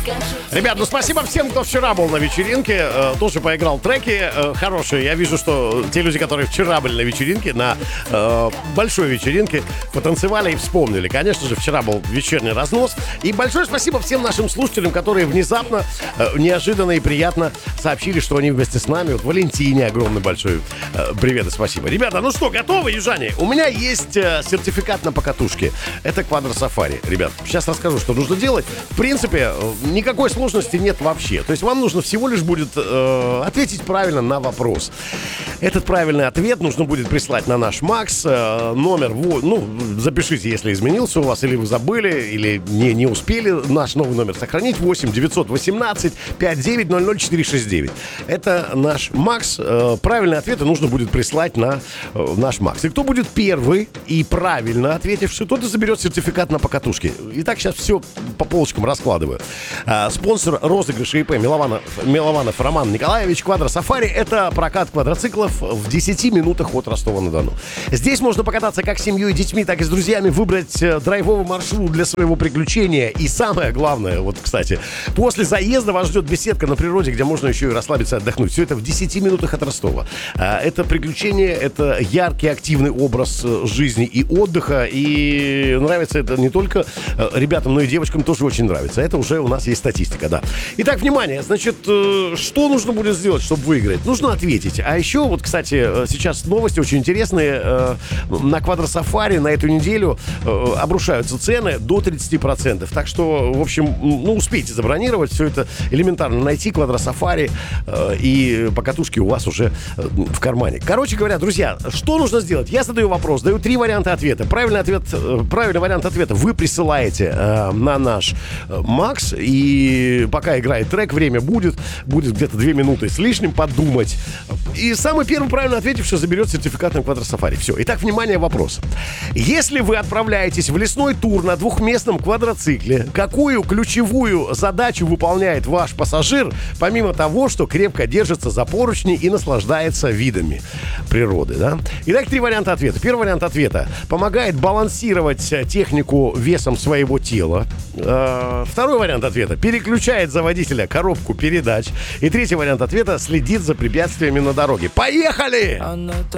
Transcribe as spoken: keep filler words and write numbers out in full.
Ребят, ну спасибо всем, кто вчера был на вечеринке, э, тоже поиграл треки э, хорошие. Я вижу, что те люди, которые вчера были на вечеринке, на э, большой вечеринке, потанцевали и вспомнили. Конечно же, вчера был вечерний разнос. И большое спасибо всем нашим слушателям, которые внезапно, э, неожиданно и приятно сообщили, что они вместе с нами. Вот Валентине огромный большой э, привет и спасибо. Ребята, ну что, готовы, южане? У меня есть э, сертификат на покатушке. Это Quadro Safari. Ребят, сейчас расскажу, что нужно делать. В принципе, э, никакой сложности нет вообще. То есть вам нужно всего лишь будет э, ответить правильно на вопрос. Этот правильный ответ нужно будет прислать на наш Макс. Э, номер, ну, запишите, если изменился у вас, или вы забыли, или не, не успели наш новый номер сохранить. восемь девятьсот восемнадцать пятьдесят девять ноль ноль четыре шесть девять. Это наш Макс. Э, правильные ответы нужно будет прислать на э, наш Макс. И кто будет первый и правильно ответивший, тот и заберет сертификат на покатушке. Итак, сейчас все по полочкам раскладываю. Э, спонсор розыгрыша ИП Милованов, Милованов Роман Николаевич. Quadro Safari — это прокат квадроциклов в десяти минутах от Ростова-на-Дону. Здесь можно покататься как с семьей и детьми, так и с друзьями, выбрать драйвовый маршрут для своего приключения. И самое главное, вот, кстати, после заезда вас ждет беседка на природе, где можно еще и расслабиться, отдохнуть. Все это в десяти минутах от Ростова. Это приключение, это яркий, активный образ жизни и отдыха. И нравится это не только ребятам, но и девочкам тоже очень нравится. Это уже у нас есть статистика, да. Итак, внимание, значит, что нужно будет сделать, чтобы выиграть? Нужно ответить. А еще, вот, кстати, сейчас новости очень интересные. На Quadro Safari на эту неделю обрушаются цены до тридцать процентов. Так что, в общем, ну, успейте забронировать. Все это элементарно найти. Quadro Safari и покатушки у вас уже в кармане. Короче говоря, друзья, что нужно сделать? Я задаю вопрос, даю три варианта ответа. Правильный ответ, правильный вариант ответа вы присылаете на наш Макс. И пока играет трек, время будет. Будет где-то две минуты с лишним подумать. И самый первый правильно ответивший заберет сертификат на Quadro Safari. Все. Итак, внимание, вопрос. Если вы отправляетесь в лесной тур на двухместном квадроцикле, какую ключевую задачу выполняет ваш пассажир, помимо того, что крепко держится за поручни и наслаждается видами природы, да? Итак, три варианта ответа. Первый вариант ответа: помогает балансировать технику весом своего тела. Второй вариант ответа: переключает за водителя коробку передач. И третий вариант ответа: следит за препятствиями на дороге. Поехали!